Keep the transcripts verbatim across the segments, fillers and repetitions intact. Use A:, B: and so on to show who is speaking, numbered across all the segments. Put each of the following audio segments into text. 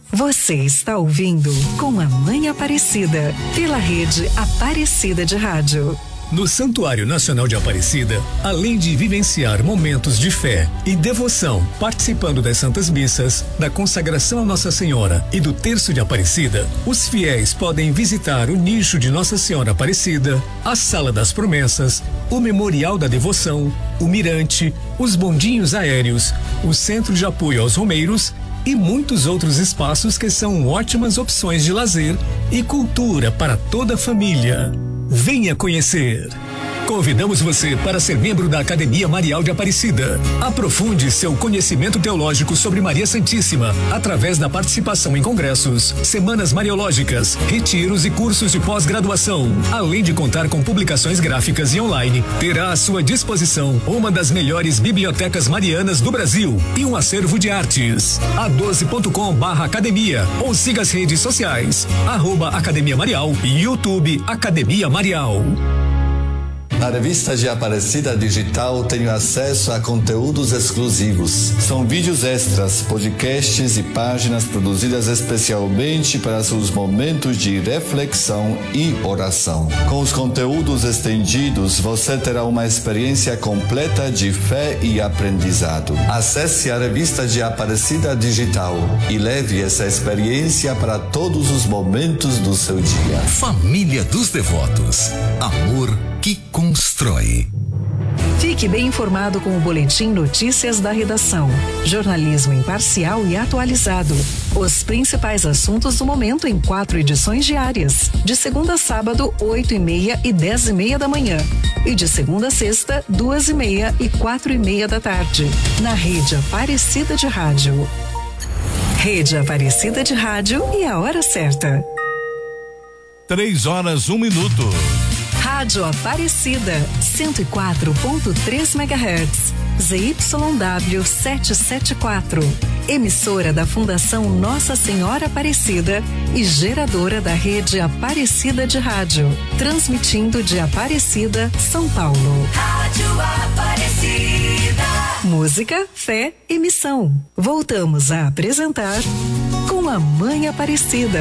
A: Você está ouvindo Com a Mãe Aparecida, pela rede Aparecida de Rádio.
B: No Santuário Nacional de Aparecida, além de vivenciar momentos de fé e devoção, participando das Santas Missas, da consagração a Nossa Senhora e do Terço de Aparecida, os fiéis podem visitar o nicho de Nossa Senhora Aparecida, a Sala das Promessas, o Memorial da Devoção, o Mirante, os bondinhos aéreos, o Centro de Apoio aos Romeiros e muitos outros espaços que são ótimas opções de lazer e cultura para toda a família. Venha conhecer! Convidamos você para ser membro da Academia Marial de Aparecida. Aprofunde seu conhecimento teológico sobre Maria Santíssima através da participação em congressos, semanas mariológicas, retiros e cursos de pós-graduação. Além de contar com publicações gráficas e online, terá à sua disposição uma das melhores bibliotecas marianas do Brasil e um acervo de artes. a doze ponto com barra academia ou siga as redes sociais, arroba Academia Marial e YouTube Academia Marial.
C: Na revista de Aparecida Digital tenho acesso a conteúdos exclusivos. São vídeos extras, podcasts e páginas produzidas especialmente para seus momentos de reflexão e oração. Com os conteúdos estendidos, você terá uma experiência completa de fé e aprendizado. Acesse a revista de Aparecida Digital e leve essa experiência para todos os momentos do seu dia.
D: Família dos Devotos. Amor que constrói.
A: Fique bem informado com o Boletim Notícias da Redação. Jornalismo imparcial e atualizado. Os principais assuntos do momento em quatro edições diárias. De segunda a sábado, oito e meia e dez e meia da manhã. E de segunda a sexta, duas e meia e quatro e meia da tarde. Na rede Aparecida de Rádio. Rede Aparecida de Rádio e a hora certa.
E: Três horas, um minuto.
A: Rádio Aparecida, cento e quatro ponto três megahertz, Z Y W setecentos e setenta e quatro. Emissora da Fundação Nossa Senhora Aparecida e geradora da rede Aparecida de Rádio. Transmitindo de Aparecida, São Paulo.
F: Rádio Aparecida.
A: Música, fé e missão. Voltamos a apresentar Com a Mãe Aparecida.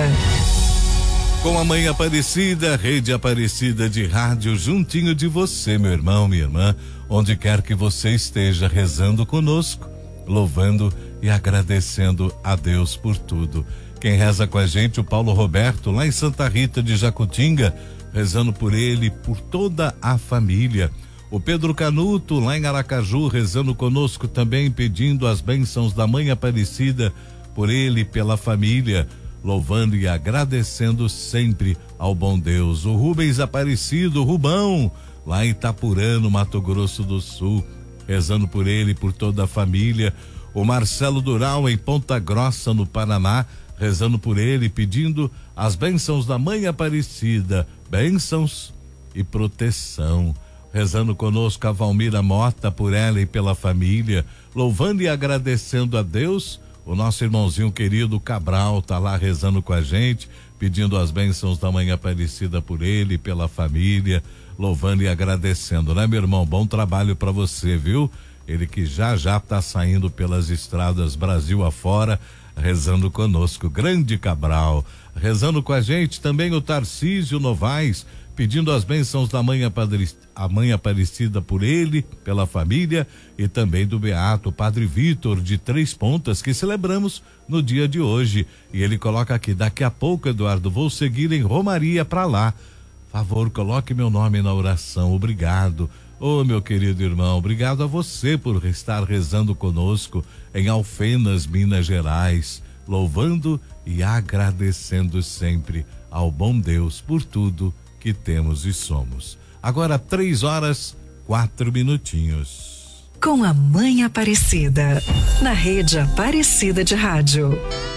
E: Com a Mãe Aparecida, Rede Aparecida de Rádio, juntinho de você, meu irmão, minha irmã, onde quer que você esteja, rezando conosco, louvando e agradecendo a Deus por tudo. Quem reza com a gente, o Paulo Roberto, lá em Santa Rita de Jacutinga, rezando por ele, por toda a família. O Pedro Canuto, lá em Aracaju, rezando conosco também, pedindo as bênçãos da Mãe Aparecida por ele e pela família, louvando e agradecendo sempre ao bom Deus. O Rubens Aparecido, Rubão, lá em Itapurã, no Mato Grosso do Sul, rezando por ele e por toda a família. O Marcelo Dural, em Ponta Grossa, no Paraná, rezando por ele, pedindo as bênçãos da Mãe Aparecida, bênçãos e proteção. Rezando conosco a Valmira Mota, por ela e pela família, louvando e agradecendo a Deus. O nosso irmãozinho querido Cabral tá lá rezando com a gente, pedindo as bênçãos da Mãe Aparecida por ele, pela família, louvando e agradecendo, né, meu irmão? Bom trabalho para você, viu? Ele que já já tá saindo pelas estradas Brasil afora, rezando conosco. Grande Cabral, rezando com a gente também o Tarcísio Novaes, pedindo as bênçãos da Mãe Aparecida, a Mãe Aparecida por ele, pela família, e também do Beato Padre Vitor de Três Pontas, que celebramos no dia de hoje. E ele coloca aqui: daqui a pouco, Eduardo, vou seguir em Romaria para lá. Favor, coloque meu nome na oração. Obrigado. Ô, meu querido irmão, obrigado a você por estar rezando conosco em Alfenas, Minas Gerais, louvando e agradecendo sempre ao bom Deus por tudo que temos e somos. Agora três horas, quatro minutinhos.
A: Com a Mãe Aparecida, na rede Aparecida de Rádio.